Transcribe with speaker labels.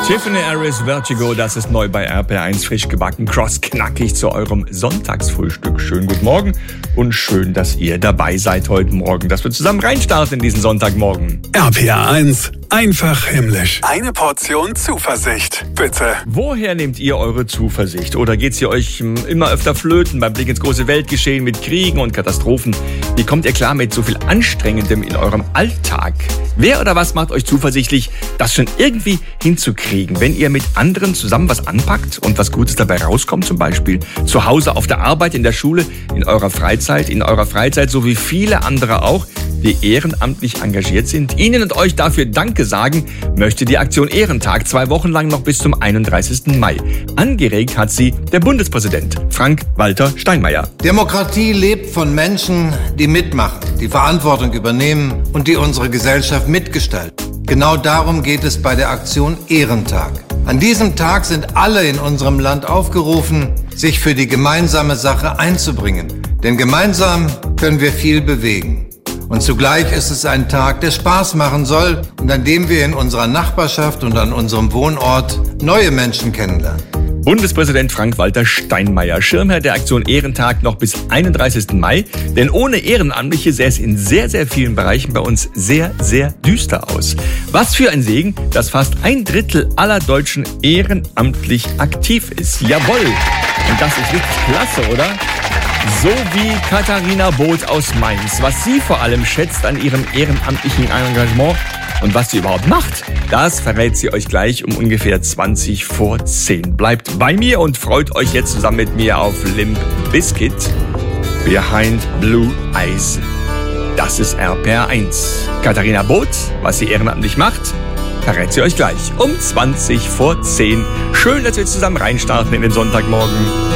Speaker 1: Tiffany Harris, Vertigo, das ist neu bei RPR1, frisch gebacken, crossknackig zu eurem Sonntagsfrühstück. Schönen guten Morgen und schön, dass ihr dabei seid heute Morgen, dass wir zusammen reinstarten in diesen Sonntagmorgen.
Speaker 2: RPR1, einfach himmlisch. Eine Portion Zuversicht, bitte.
Speaker 1: Woher nehmt ihr eure Zuversicht? Oder geht's ihr euch immer öfter flöten beim Blick ins große Weltgeschehen mit Kriegen und Katastrophen? Wie kommt ihr klar mit so viel Anstrengendem in eurem Alltag? Wer oder was macht euch zuversichtlich, das schon irgendwie hinzukriegen? Wenn ihr mit anderen zusammen was anpackt und was Gutes dabei rauskommt, zum Beispiel zu Hause, auf der Arbeit, in der Schule, in eurer Freizeit, so wie viele andere auch, die ehrenamtlich engagiert sind. Ihnen und euch dafür Danke sagen möchte die Aktion Ehrentag 2 Wochen lang noch bis zum 31. Mai. Angeregt hat sie der Bundespräsident Frank-Walter Steinmeier.
Speaker 3: Demokratie lebt von Menschen, die mitmachen, die Verantwortung übernehmen und die unsere Gesellschaft mitgestalten. Genau darum geht es bei der Aktion Ehrentag. An diesem Tag sind alle in unserem Land aufgerufen, sich für die gemeinsame Sache einzubringen. Denn gemeinsam können wir viel bewegen. Und zugleich ist es ein Tag, der Spaß machen soll und an dem wir in unserer Nachbarschaft und an unserem Wohnort neue Menschen kennenlernen.
Speaker 1: Bundespräsident Frank-Walter Steinmeier, Schirmherr der Aktion Ehrentag noch bis 31. Mai. Denn ohne Ehrenamtliche sähe es in sehr, sehr vielen Bereichen bei uns sehr, sehr düster aus. Was für ein Segen, dass fast 1/3 aller Deutschen ehrenamtlich aktiv ist. Jawohl! Und das ist richtig klasse, oder? So wie Katharina Both aus Mainz. Was sie vor allem schätzt an ihrem ehrenamtlichen Engagement und was sie überhaupt macht, das verrät sie euch gleich um ungefähr 20 vor 10. Bleibt bei mir und freut euch jetzt zusammen mit mir auf Limp Bizkit, Behind Blue Eyes. Das ist RPR1. Katharina Both, was sie ehrenamtlich macht, verrät sie euch gleich um 20 vor 10. Schön, dass wir zusammen reinstarten in den Sonntagmorgen.